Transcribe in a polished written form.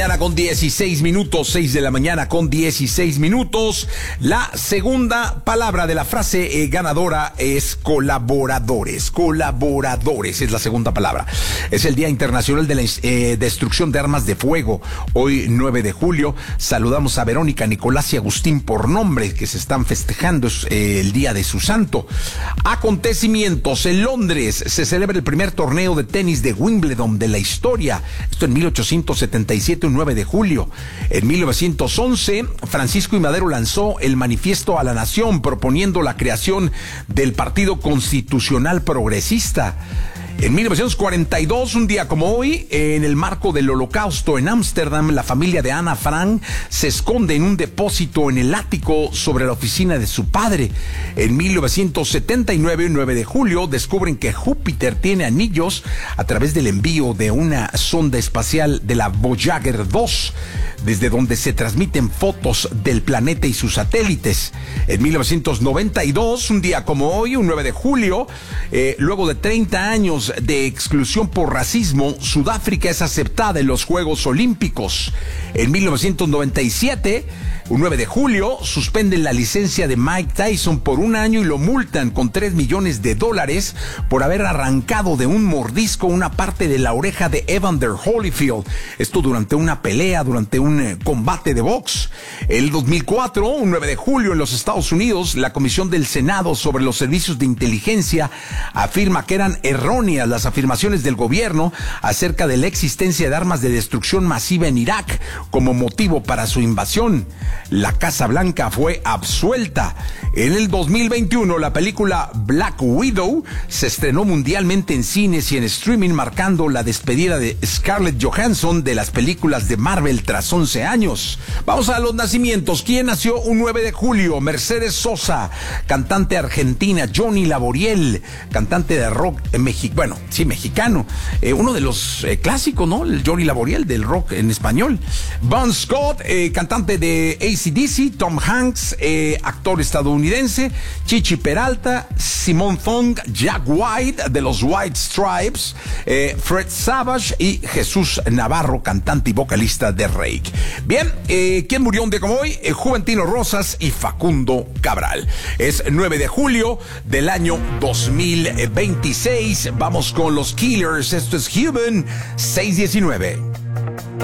Con 16 minutos, 6 de la mañana con 16 minutos. La segunda palabra de la frase ganadora es colaboradores. Colaboradores es la segunda palabra. Es el Día Internacional de la Destrucción de Armas de Fuego. Hoy, 9 de julio, saludamos a Verónica, Nicolás y Agustín por nombre, que se están festejando el día de su santo. Acontecimientos. En Londres se celebra el primer torneo de tenis de Wimbledon de la historia. Esto en 1877, 9 de julio. En 1911, Francisco I. Madero lanzó el Manifiesto a la Nación proponiendo la creación del Partido Constitucional Progresista. En 1942, un día como hoy, en el marco del Holocausto en Ámsterdam, la familia de Ana Frank se esconde en un depósito en el ático sobre la oficina de su padre. En 1979, 9 de julio, descubren que Júpiter tiene anillos a través del envío de una sonda espacial de la Voyager 2, desde donde se transmiten fotos del planeta y sus satélites. En 1992, un día como hoy, un 9 de julio, luego de 30 años de exclusión por racismo, Sudáfrica es aceptada en los Juegos Olímpicos. En 1997, un 9 de julio, suspenden la licencia de Mike Tyson por un año y lo multan con $3 millones por haber arrancado de un mordisco una parte de la oreja de Evander Holyfield. Esto durante una pelea, durante un combate de box. El 2004, un 9 de julio, en los Estados Unidos, la Comisión del Senado sobre los Servicios de Inteligencia afirma que eran erróneas las afirmaciones del gobierno acerca de la existencia de armas de destrucción masiva en Irak como motivo para su invasión. La Casa Blanca fue absuelta. En el 2021, la película Black Widow se estrenó mundialmente en cines y en streaming, marcando la despedida de Scarlett Johansson de las películas de Marvel tras 11 años. Vamos a los nacimientos. ¿Quién nació un 9 de julio? Mercedes Sosa, cantante argentina. Johnny Laboriel, cantante de rock mexicano. Uno de los clásicos, ¿no? El Johnny Laboriel del rock en español. Bon Scott, cantante de AC/DC. Tom Hanks, actor estadounidense. Chichi Peralta, Simon Thong, Jack White de los White Stripes, Fred Savage y Jesús Navarro, cantante y vocalista de Rake. Bien, ¿quién murió un día como hoy? Juventino Rosas y Facundo Cabral. Es 9 de julio del año 2026. Vamos con los Killers. Esto es Human 619.